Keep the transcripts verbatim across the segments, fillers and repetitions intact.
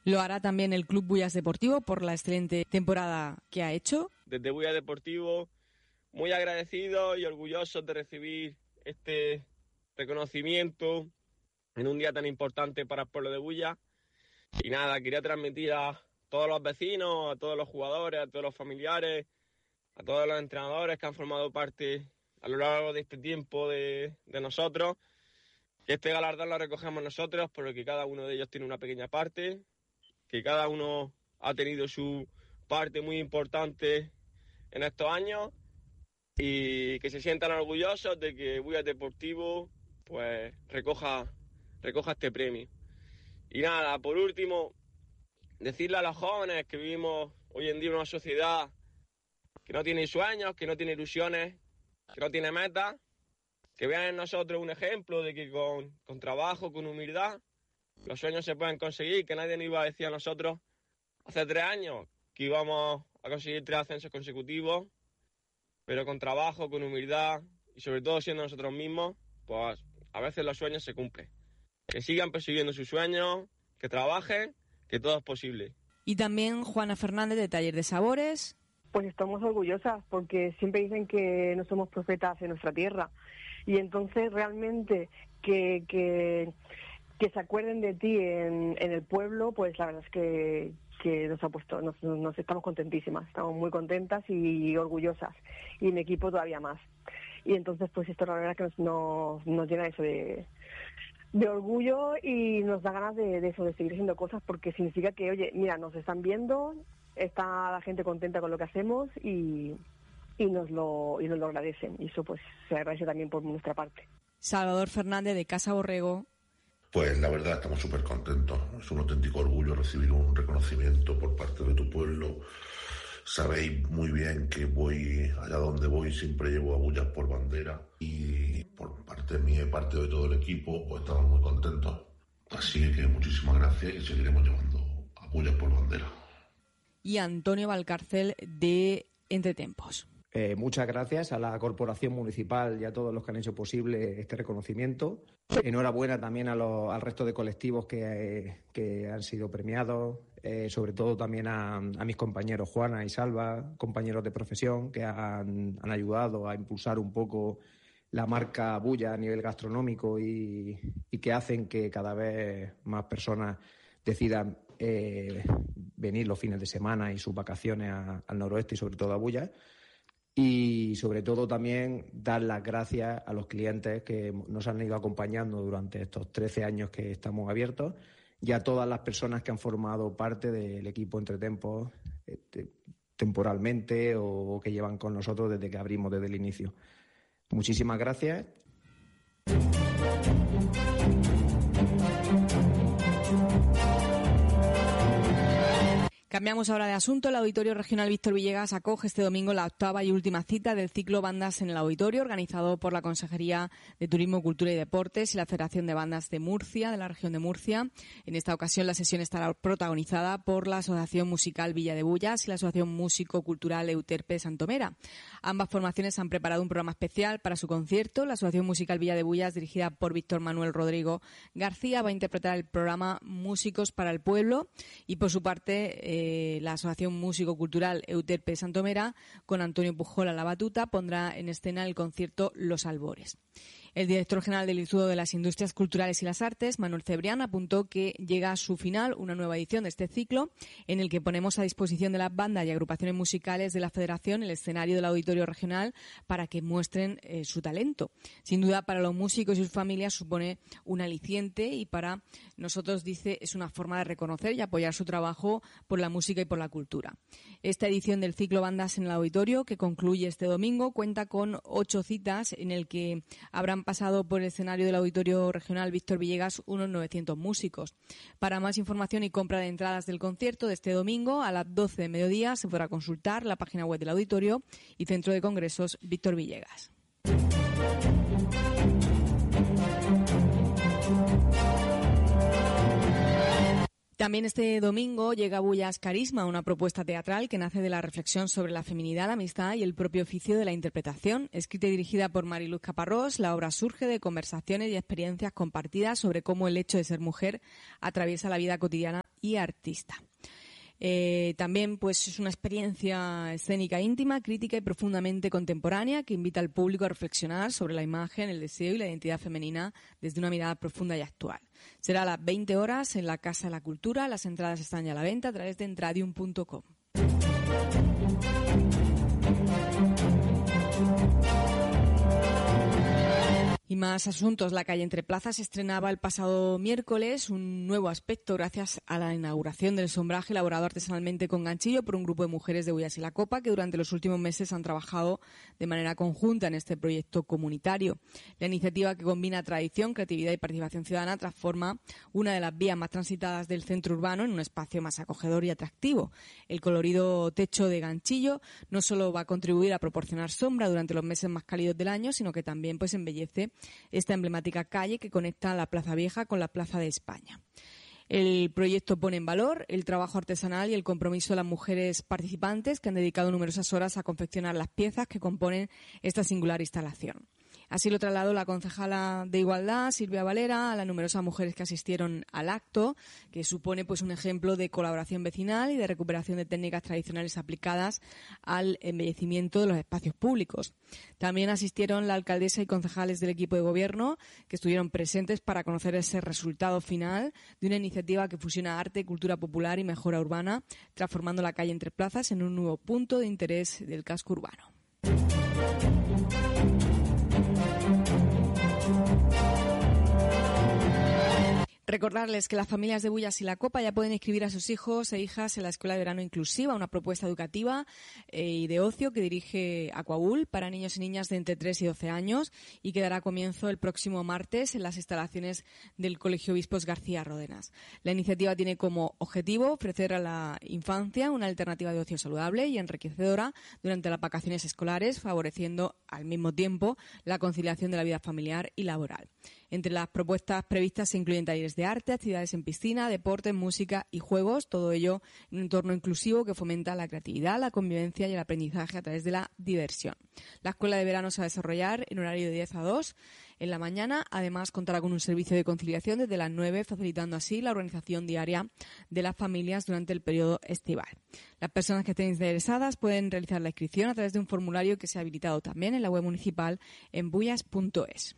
Lo hará también el Club Bullas Deportivo por la excelente temporada que ha hecho. Desde Bullas Deportivo, muy agradecidos y orgullosos de recibir este reconocimiento en un día tan importante para el pueblo de Bullas. Y nada, quería transmitir a todos los vecinos, a todos los jugadores, a todos los familiares, a todos los entrenadores que han formado parte a lo largo de este tiempo de, de nosotros, que este galardón lo recogemos nosotros, pero que cada uno de ellos tiene una pequeña parte, que cada uno ha tenido su parte muy importante en estos años y que se sientan orgullosos de que Bullas Deportivo pues recoja, recoja este premio. Y nada, por último, decirle a los jóvenes que vivimos hoy en día en una sociedad que no tiene sueños, que no tiene ilusiones, que no tiene metas, que vean en nosotros un ejemplo de que con, con trabajo, con humildad, los sueños se pueden conseguir, que nadie nos iba a decir a nosotros hace tres años que íbamos a conseguir tres ascensos consecutivos, pero con trabajo, con humildad y sobre todo siendo nosotros mismos, pues a veces los sueños se cumplen. Que sigan persiguiendo sus sueños, que trabajen, que todo es posible. Y también Juana Fernández de Taller de Sabores. Pues estamos orgullosas porque siempre dicen que no somos profetas en nuestra tierra y entonces realmente que, que, que se acuerden de ti en, en el pueblo, pues la verdad es que, que nos ha puesto, nos, nos estamos contentísimas, estamos muy contentas y orgullosas y mi equipo todavía más. Y entonces pues esto la verdad que nos, nos, nos llena eso de... de orgullo y nos da ganas de, de eso, de seguir haciendo cosas porque significa que, oye, mira, nos están viendo, está la gente contenta con lo que hacemos y, y, nos lo, y nos lo agradecen. Y eso pues se agradece también por nuestra parte. Salvador Fernández de Casa Borrego. Pues la verdad estamos súper contentos. Es un auténtico orgullo recibir un reconocimiento por parte de tu pueblo. Sabéis muy bien que voy allá donde voy, siempre llevo a Bullas por bandera y por parte mía y parte de todo el equipo, pues estamos muy contentos. Así que muchísimas gracias y seguiremos llevando a Bullas por bandera. Y Antonio Valcárcel de Entretempos. Eh, muchas gracias a la Corporación Municipal y a todos los que han hecho posible este reconocimiento. Enhorabuena también a los, al resto de colectivos que, eh, que han sido premiados, eh, sobre todo también a, a mis compañeros Juana y Salva, compañeros de profesión que han, han ayudado a impulsar un poco la marca Bullas a nivel gastronómico y, y que hacen que cada vez más personas decidan eh, venir los fines de semana y sus vacaciones a, al noroeste y sobre todo a Bullas. Y sobre todo también dar las gracias a los clientes que nos han ido acompañando durante estos trece años que estamos abiertos y a todas las personas que han formado parte del equipo Entretempos este, temporalmente o que llevan con nosotros desde que abrimos desde el inicio. Muchísimas gracias. Cambiamos ahora de asunto. El Auditorio Regional Víctor Villegas acoge este domingo la octava y última cita del ciclo Bandas en el Auditorio, organizado por la Consejería de Turismo, Cultura y Deportes y la Federación de Bandas de Murcia, de la región de Murcia. En esta ocasión la sesión estará protagonizada por la Asociación Musical Villa de Bullas y la Asociación Músico-Cultural Euterpe Santomera. Ambas formaciones han preparado un programa especial para su concierto. La Asociación Musical Villa de Bullas, dirigida por Víctor Manuel Rodrigo García, va a interpretar el programa Músicos para el Pueblo y, por su parte, eh, la Asociación Músico-Cultural Euterpe Santomera, con Antonio Pujol a la batuta, pondrá en escena el concierto Los Albores. El director general del Instituto de las Industrias Culturales y las Artes, Manuel Cebrián, apuntó que llega a su final una nueva edición de este ciclo en el que ponemos a disposición de las bandas y agrupaciones musicales de la Federación el escenario del Auditorio Regional para que muestren eh, su talento. Sin duda, para los músicos y sus familias supone un aliciente y para nosotros, dice, es una forma de reconocer y apoyar su trabajo por la música y por la cultura. Esta edición del ciclo Bandas en el Auditorio, que concluye este domingo, cuenta con ocho citas en el que habrán pasado por el escenario del Auditorio Regional Víctor Villegas unos novecientos músicos. Para más información y compra de entradas del concierto de este domingo a las doce de mediodía se podrá consultar la página web del Auditorio y Centro de Congresos Víctor Villegas. También este domingo llega a Bullas Carisma, una propuesta teatral que nace de la reflexión sobre la feminidad, la amistad y el propio oficio de la interpretación. Escrita y dirigida por Mariluz Caparrós, la obra surge de conversaciones y experiencias compartidas sobre cómo el hecho de ser mujer atraviesa la vida cotidiana y artista. Eh, también pues es una experiencia escénica íntima, crítica y profundamente contemporánea que invita al público a reflexionar sobre la imagen, el deseo y la identidad femenina desde una mirada profunda y actual. Será a las veinte horas en la Casa de la Cultura. Las entradas están ya a la venta a través de entradium punto com. Y más asuntos. La calle Entre Plazas estrenaba el pasado miércoles un nuevo aspecto gracias a la inauguración del sombraje elaborado artesanalmente con ganchillo por un grupo de mujeres de Bullas y la Copa que durante los últimos meses han trabajado de manera conjunta en este proyecto comunitario. La iniciativa, que combina tradición, creatividad y participación ciudadana, transforma una de las vías más transitadas del centro urbano en un espacio más acogedor y atractivo. El colorido techo de ganchillo no solo va a contribuir a proporcionar sombra durante los meses más cálidos del año, sino que también pues embellece esta emblemática calle que conecta la Plaza Vieja con la Plaza de España. El proyecto pone en valor el trabajo artesanal y el compromiso de las mujeres participantes que han dedicado numerosas horas a confeccionar las piezas que componen esta singular instalación. Así lo trasladó la concejala de Igualdad, Silvia Valera, a las numerosas mujeres que asistieron al acto, que supone pues un ejemplo de colaboración vecinal y de recuperación de técnicas tradicionales aplicadas al embellecimiento de los espacios públicos. También asistieron la alcaldesa y concejales del equipo de gobierno, que estuvieron presentes para conocer ese resultado final de una iniciativa que fusiona arte, cultura popular y mejora urbana, transformando la calle Entre Plazas en un nuevo punto de interés del casco urbano. Recordarles que las familias de Bullas y la Copa ya pueden inscribir a sus hijos e hijas en la Escuela de Verano Inclusiva, una propuesta educativa eh, y de ocio que dirige Aquaul para niños y niñas de entre tres y doce años y que dará comienzo el próximo martes en las instalaciones del Colegio Obispos García Ródenas. La iniciativa tiene como objetivo ofrecer a la infancia una alternativa de ocio saludable y enriquecedora durante las vacaciones escolares, favoreciendo al mismo tiempo la conciliación de la vida familiar y laboral. Entre las propuestas previstas se incluyen talleres de arte, actividades en piscina, deportes, música y juegos, todo ello en un entorno inclusivo que fomenta la creatividad, la convivencia y el aprendizaje a través de la diversión. La escuela de verano se va a desarrollar en horario de diez a dos en la mañana. Además, contará con un servicio de conciliación desde las nueve, facilitando así la organización diaria de las familias durante el periodo estival. Las personas que estén interesadas pueden realizar la inscripción a través de un formulario que se ha habilitado también en la web municipal en bullas punto es.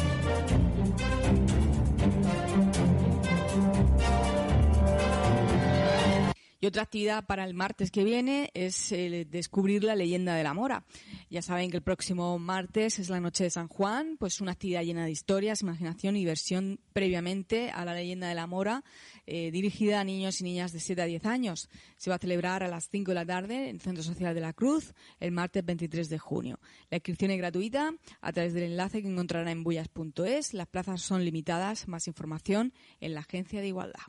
Y otra actividad para el martes que viene es el descubrir la leyenda de la Mora. Ya saben que el próximo martes es la noche de San Juan, pues una actividad llena de historias, imaginación y diversión previamente a la leyenda de la Mora, eh, dirigida a niños y niñas de siete a diez años. Se va a celebrar a las cinco de la tarde en el Centro Social de la Cruz el martes veintitrés de junio. La inscripción es gratuita a través del enlace que encontrarán en bullas punto es. Las plazas son limitadas. Más información en la Agencia de Igualdad.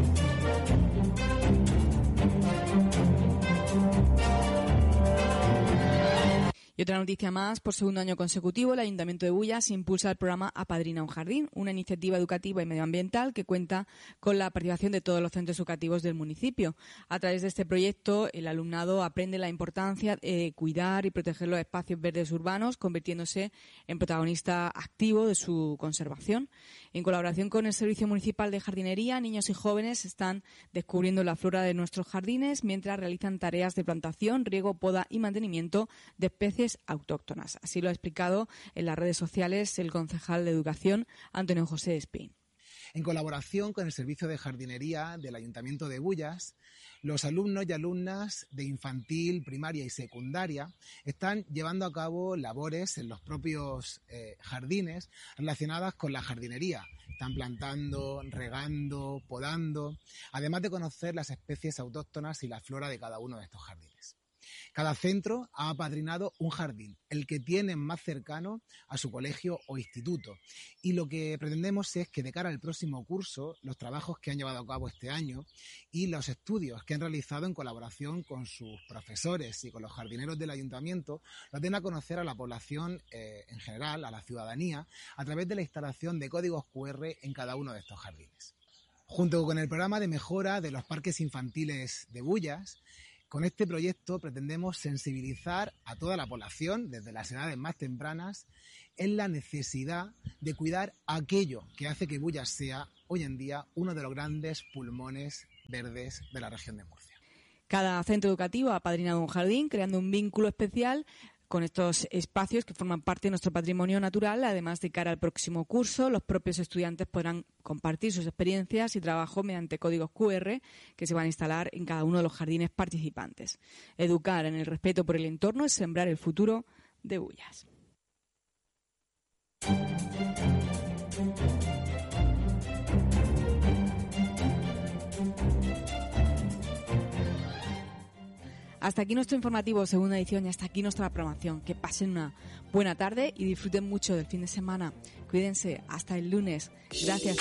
Y otra noticia más, por segundo año consecutivo, el Ayuntamiento de Bullas impulsa el programa Apadrina un Jardín, una iniciativa educativa y medioambiental que cuenta con la participación de todos los centros educativos del municipio. A través de este proyecto, el alumnado aprende la importancia de cuidar y proteger los espacios verdes urbanos, convirtiéndose en protagonista activo de su conservación. En colaboración con el Servicio Municipal de Jardinería, niños y jóvenes están descubriendo la flora de nuestros jardines mientras realizan tareas de plantación, riego, poda y mantenimiento de especies autóctonas. Así lo ha explicado en las redes sociales el concejal de Educación, Antonio José Espín. En colaboración con el Servicio de Jardinería del Ayuntamiento de Bullas, los alumnos y alumnas de infantil, primaria y secundaria están llevando a cabo labores en los propios eh, jardines relacionadas con la jardinería. Están plantando, regando, podando, además de conocer las especies autóctonas y la flora de cada uno de estos jardines. Cada centro ha apadrinado un jardín, el que tienen más cercano a su colegio o instituto. Y lo que pretendemos es que de cara al próximo curso, los trabajos que han llevado a cabo este año y los estudios que han realizado en colaboración con sus profesores y con los jardineros del ayuntamiento, los den a conocer a la población eh, en general, a la ciudadanía, a través de la instalación de códigos cu erre en cada uno de estos jardines. Junto con el programa de mejora de los parques infantiles de Bullas, con este proyecto pretendemos sensibilizar a toda la población, desde las edades más tempranas, en la necesidad de cuidar aquello que hace que Bullas sea, hoy en día, uno de los grandes pulmones verdes de la región de Murcia. Cada centro educativo ha apadrinado un jardín, creando un vínculo especial con estos espacios que forman parte de nuestro patrimonio natural. Además, de cara al próximo curso, los propios estudiantes podrán compartir sus experiencias y trabajo mediante códigos cu erre que se van a instalar en cada uno de los jardines participantes. Educar en el respeto por el entorno es sembrar el futuro de Bullas. Hasta aquí nuestro informativo, segunda edición, y hasta aquí nuestra programación. Que pasen una buena tarde y disfruten mucho del fin de semana. Cuídense, hasta el lunes. Gracias.